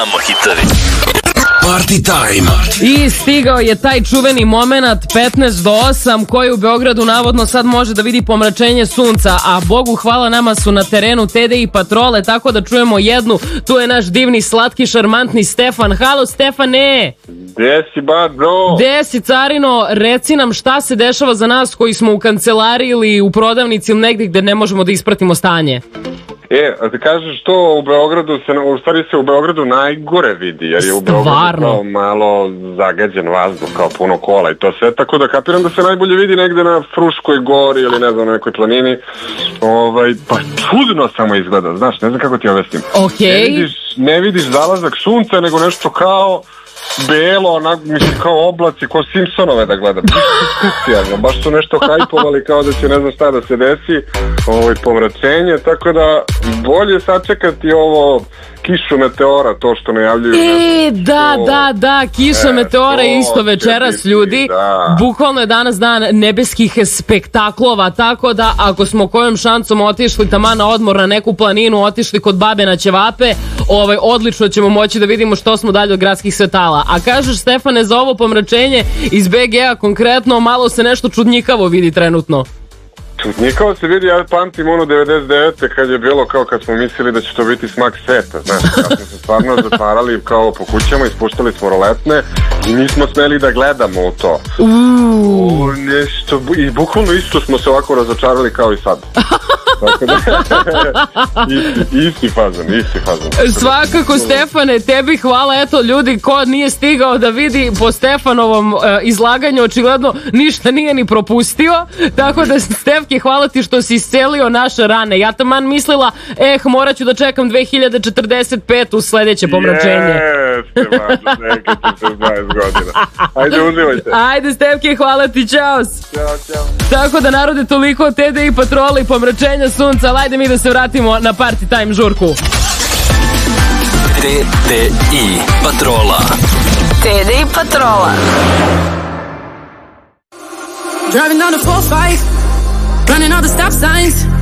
Samo hitovi. Party time. I stigao je taj čuveni moment 15 do 8 koji u Beogradu navodno sad može da vidi pomračenje sunca, a Bogu hvala nama su na terenu TDI patrole, tako da čujemo jednu. Tu je naš divni, slatki, šarmantni Stefan. Halo Stefane! Gde si bro? Gde si carino? Reci nam šta se dešava za nas koji smo u kancelariji ili u prodavnici ili negdje gde ne možemo da ispratimo stanje. A ti kažeš to u Beogradu, u stvari se u Beogradu najgore vidi, jer je u Beogradu kao malo zagađen vazduh, kao puno kola i to sve, tako da kapiram da se najbolje vidi negde na Fruškoj gori ili ne znam, na nekoj planini, pa čudno samo izgleda, znaš, ne znam kako ti objasnim. Okay. Ne vidiš zalazak sunca, nego nešto kao belo, mislim kao oblaci, kao Simpsonove da gledam. Baš su nešto hajpovali kao da će ne znam šta da se desi, pomračenje, tako da bolje sačekati ovo kišu meteora, to što najavljuju. Da, kiša meteora isto večeras ljudi. Bukvalno je danas dan nebeskih spektaklova, tako da ako smo kojom šancom otišli tamo na odmor na neku planinu, otišli kod babe na ćevape, odlično ćemo moći da vidimo što smo dalje od gradskih svetala. A kažeš Stefane za ovo pomračenje iz BG-a konkretno, malo se nešto čudnjikavo vidi trenutno. Čudnjikavo se vidi, ja pamtim ono 99. kad je bilo kao kad smo mislili da će to biti smak sveta, znaš, kad smo se stvarno zatvarali kao po kućama, ispuštali smo roletne i nismo smeli da gledamo u to. Nešto, i bukvalno isto smo se ovako razočarali kao i sad. Isti fazon. Svakako Stefane, tebi hvala, eto ljudi, ko nije stigao da vidi po Stefanovom izlaganju, očigledno ništa nije ni propustio, tako da Stefke, hvala ti što si iscelio naše rane. Ja taman mislila, morat ću da čekam 2045 u sledeće pomračenje. Jeste, važno, čekajte se 20 godina. Ajde, uživajte. Ajde Stefke, hvala ti, čao. Ćao. Tako da narode, toliko od TDI patrole i pomračenja sunca, ali ajde mi da se vratimo na Party Time žurku. TDI patrola. TDI patrola. Driving down the 4-5, running all the stop signs.